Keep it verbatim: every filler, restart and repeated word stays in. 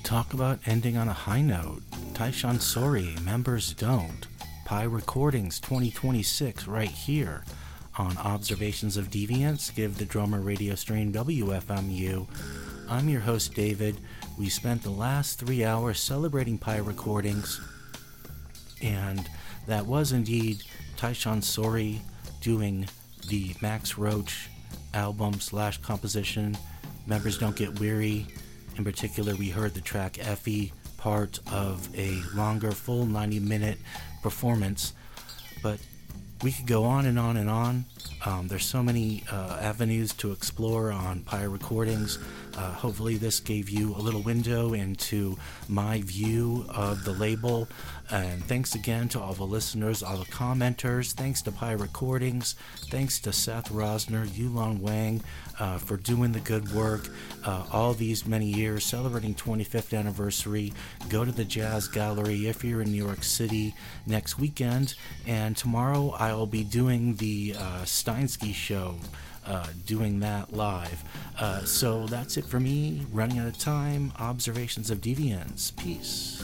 Talk about ending on a high note. Tyshawn Sorry, members don't. Pi Recordings twenty twenty-six right here on Observations of Deviance. Give the drummer radio stream W F M U. I'm your host David. We spent the last three hours celebrating Pi Recordings, and that was indeed Tyshawn Sorry doing the Max Roach album slash composition, Members Don't Get Weary. In particular, we heard the track Effie, part of a longer, full ninety minute performance. But we could go on and on and on. Um, there's so many uh, avenues to explore on Pi Recordings. Uh, hopefully this gave you a little window into my view of the label. And thanks again to all the listeners, all the commenters. Thanks to Pi Recordings. Thanks to Seth Rosner, Yulon Wang uh, for doing the good work uh, all these many years, celebrating twenty-fifth anniversary. Go to the Jazz Gallery if you're in New York City next weekend. And tomorrow I'll be doing the uh, Steinsky show. Uh, doing that live. Uh, so that's it for me. Running out of time. Observations of Deviance. Peace.